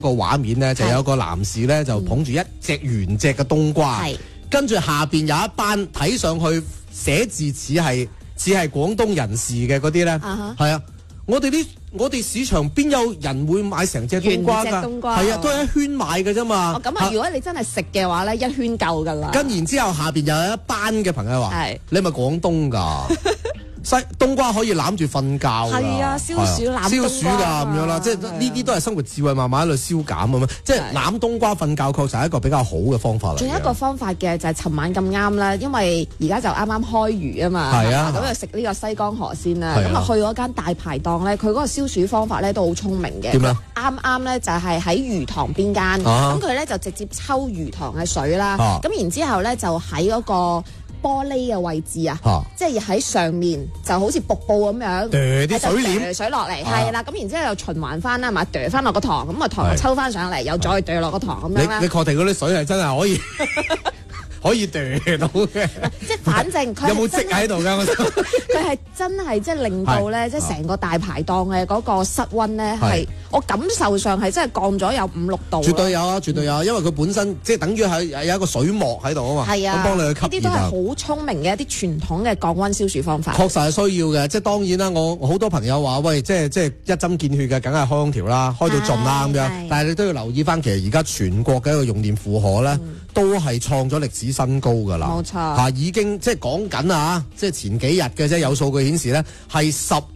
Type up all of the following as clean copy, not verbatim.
個畫面咧，就有個男士咧就捧住一隻原隻嘅冬瓜，跟住下邊有一班睇上去寫字似係廣東人士嘅嗰啲咧，係啊，我哋市場邊有人會買成隻冬瓜㗎？係啊，都係一圈買嘅啫嘛。 咁啊，如果你真係食嘅話咧，一圈夠㗎啦。 跟然之後下邊又有一班嘅朋友話：你係咪廣東㗎？冬瓜可以攬住瞓覺㗎， 係啊，消暑攬消暑㗎咁樣啦，即係呢啲都係生活智慧，慢慢喺度消減咁樣。即係攬冬瓜瞓覺，確實係一個比較好嘅方法嚟。 仲有一個方法嘅就係尋晚咁啱啦，因為而家就啱啱開魚啊嘛， 係啊， 咁就食呢個西江河鮮啦。咁啊去嗰間大排檔咧，佢嗰個消暑方法咧都好聰明嘅。 點咧？ 啱啱咧就係喺魚塘邊間，咁佢咧就直接抽魚塘嘅水啦，咁然之後咧就喺嗰個玻璃嘅位置啊，即係喺上面就好似瀑布咁樣， 啲水簾水落嚟，係啦，咁然之後又循環翻啦，係嘛，掉翻落個塘，咁個塘又抽翻上嚟，又再掉落個塘咁樣啦。 你確定嗰啲水係真係可以可以掉到嘅？ 即係反正佢有冇積喺度㗎？ 佢係真係即係令到咧，即係成個大排檔嘅嗰個室溫咧係，我感受上係真係降咗有5-6度。絕對有啊，絕對有，因為佢本身即係等於係有一個水膜喺度啊嘛，咁幫你去吸熱。 呢啲都係好聰明嘅一啲傳統嘅降溫消暑方法。 確實係需要嘅，即係當然啦。我好多朋友話喂，即係一針見血嘅，梗係開空調啦，開到盡啦咁樣。但係你都要留意翻，其實而家全國嘅一個用電負荷咧，都係創咗歷史新高㗎啦。 冇錯， 嚇已經即係講緊啊，即係前幾日嘅啫，有數據顯示咧係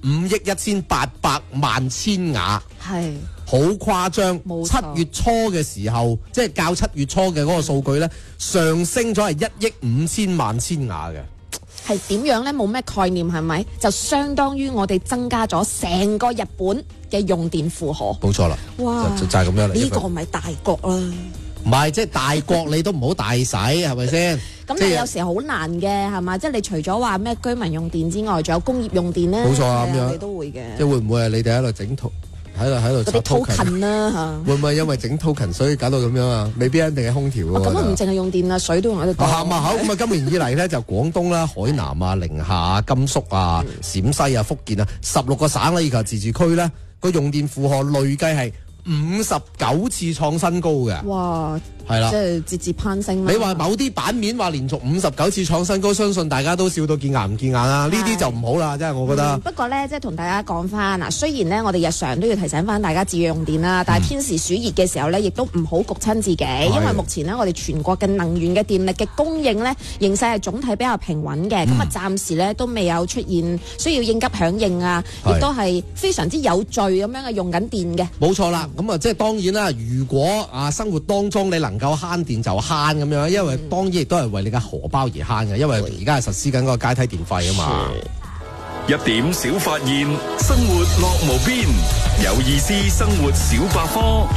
15億1800萬千瓦，係好誇張。7月初嘅時候，即係較7月初嘅嗰個數據咧，上升咗係1億5千萬千瓦嘅。 係點樣咧？冇咩概念係咪？就相當於我哋增加咗成個日本嘅用電負荷。 冇錯啦， 哇， 就係咁樣啦。 呢個咪大國啦。 唔係，即係大國你都唔好大使，係咪先？ 咁你有時好難嘅係嘛？即係你除咗話咩居民用電之外，仲有工業用電咧。 冇錯啊，咁樣你都會嘅。 即係會唔會係你哋喺度整圖？喺度嗰啲 token 啦嚇， 會唔會因為整 token 所以搞到咁樣啊？未必一定係空調喎。 咁唔淨係用電啦，水都用喺度。 好咁啊！今年以嚟咧就廣東啦、海南啊、寧夏啊、甘肅啊、陝西啊、福建啊16個省啦以及自治區咧個用電負荷累計係59次創新高嘅。哇！係啦，即係節節攀升。你話某啲版面話連續59次創新高，相信大家都笑到見牙唔見眼啦。呢啲就唔好啦，真係我覺得。不過咧，即係同大家講翻嗱，雖然咧我哋日常都要提醒翻大家節約用電啦，但係天時暑熱嘅時候咧，亦都唔好焗親自己，因為目前呢，我哋全國嘅能源嘅電力嘅供應咧形勢係總體比較平穩嘅，咁啊暫時咧都未有出現需要應急響應啊，亦都係非常之有序咁樣嘅用緊電嘅。 冇錯啦，咁啊即係當然啦，如果啊生活當中你能夠慳電就慳咁樣，因為當然亦都係為你嘅荷包而慳嘅，因為而家係實施緊嗰個階梯電費啊嘛。 一點小發現，生活樂無邊，有意思生活小百科。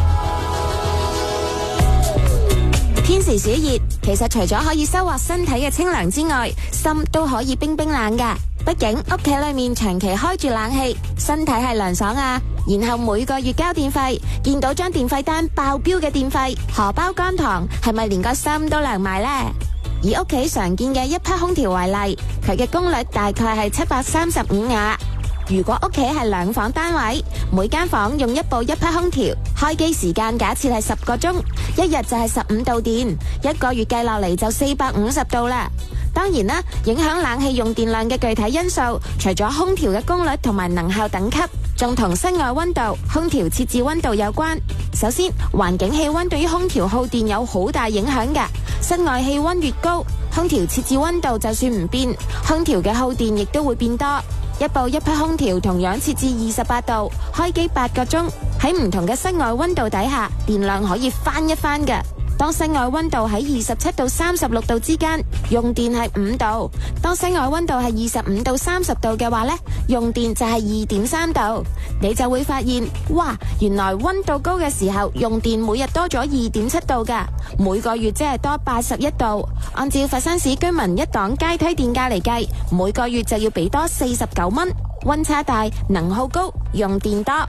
天時暑熱，其實除咗可以收穫身體嘅清涼之外，心都可以冰冰冷㗎。畢竟屋企裏面長期開住冷氣，身體係涼爽啊。然後每個月交電費，見到張電費單爆標嘅電費，荷包乾塘，係咪連個心都涼埋呢？以屋企常見嘅一匹空調為例，佢嘅功率大概係735瓦。如果屋企係2房單位，每間房用一部一匹空調，開機時間假設係10個鐘，一日就係15度電，一個月計落嚟就450度啦。當然啦，影響冷氣用電量嘅具體因素，除咗空調嘅功率同埋能效等級，仲同室外溫度、空調設置溫度有關。首先，環境氣溫對於空調耗電有好大影響㗎。室外氣溫越高，空調設置溫度就算唔變，空調嘅耗電亦都會變多。一部一匹空調同樣設置28度，開機8個鐘，喺唔同嘅室外溫度底下，電量可以翻一番㗎。當室外溫度喺27到36度之間，用電係5度；當室外溫度係25到30度嘅話呢，用電就係2.3度。你就會發現，哇，原來溫度高嘅時候，用電每日多咗2.7度㗎，每個月即係多81度。按照佛山市居民一檔階梯電價嚟計，每個月就要俾多49蚊。溫差大，能耗高，用電多。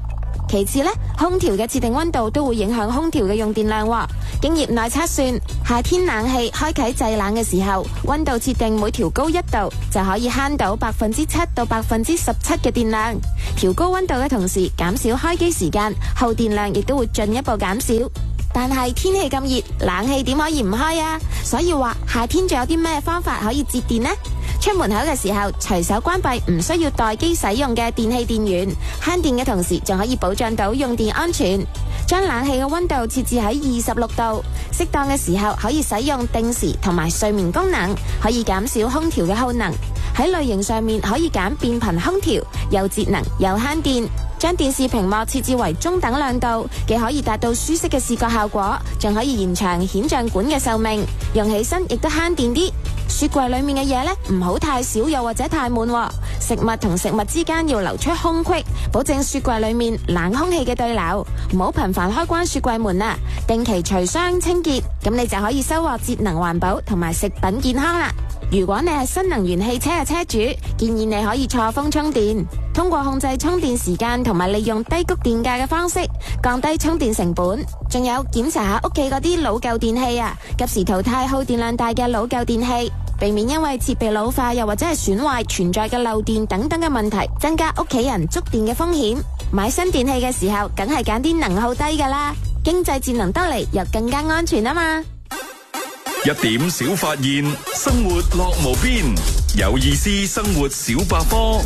其次呢，空調嘅設定溫度都會影響空調嘅用電量喎。經業內測算，夏天冷氣開啟製冷嘅時候，溫度設定每調高1度，就可以慳到7%到17%嘅電量。調高溫度嘅同時，減少開機時間，耗電量亦都會進一步減少。但係天氣咁熱，冷氣點可以唔開啊？所以話夏天仲有啲咩方法可以節電呢？出門口嘅時候，隨手關閉唔需要待機使用嘅電器電源，慳電嘅同時，仲可以保障到用電安全。將冷氣嘅溫度設置喺26度，適當嘅時候可以使用定時同埋睡眠功能，可以減少空調嘅耗能。喺類型上面可以揀變頻空調，又節能又慳電。將電視屏幕設置為中等亮度，既可以達到舒適嘅視覺效果，仲可以延長顯像管嘅壽命，用起身亦都慳電啲。雪櫃裏面嘅嘢呢，唔好太少又或者太滿喎。食物同食物之間要留出空隙，保證雪櫃裏面冷空氣嘅對流。唔好頻繁開關雪櫃門啦，定期除霜清潔，咁你就可以收穫節能環保同埋食品健康啦。如果你係新能源汽車嘅車主，建議你可以錯峰充電，通過控制充電時間同埋利用低谷電價嘅方式，降低充電成本。仲有檢查下屋企嗰啲老舊電器啊，及時淘汰耗電量大嘅老舊電器，避免因為設備老化又或者係損壞存在嘅漏電等等嘅問題，增加屋企人觸電嘅風險。買新電器嘅時候，梗係揀啲能耗低㗎啦，經濟節能得嚟又更加安全啊嘛。 一點小發現，生活樂無邊，有意思生活小百科。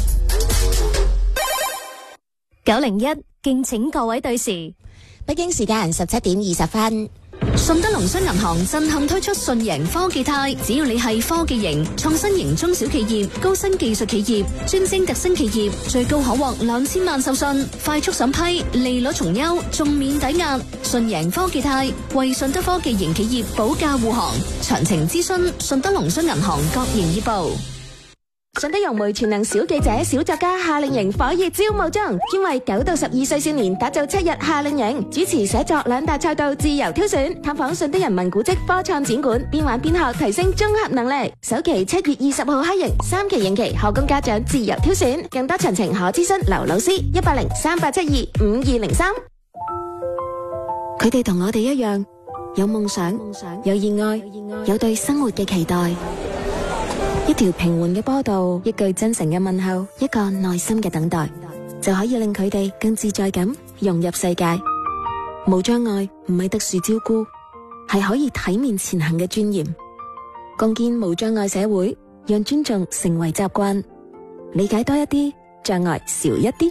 901，敬請各位對時。 北京時間17點20分。 順德農商銀行震撼推出順盈科技貸，只要你係科技型、創新型中小企業、高新技術企業、專精特新企業，最高可獲2000萬授信，快速審批，利率從優，仲免抵押。順盈科技貸為順德科技型企業保駕護航，詳情諮詢順德農商銀行各營業部。 順德融媒全能小記者、小作家夏令營火熱招募中，專為9到12歲少年打造7日夏令營，主持寫作2大賽道自由挑選，探訪順德人文古蹟科創展館，邊玩邊學提升綜合能力。首期7月20號開營，3期認期，可供家長自由挑選。更多詳情可諮詢劉老師18038725203。 佢哋同我哋一樣，有夢想，有熱愛，有對生活嘅期待。一條平緩嘅坡道，一句真誠嘅問候，一個耐心嘅等待，就可以令佢哋更自在咁融入世界。無障礙唔係特殊照顧，係可以體面前行嘅尊嚴。共建無障礙社會，讓尊重成為習慣，理解多一啲，障礙少一啲。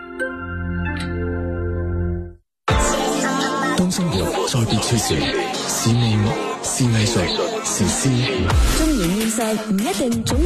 當生活再別處時，是夢，是藝術，是詩。 縱然現實唔一定總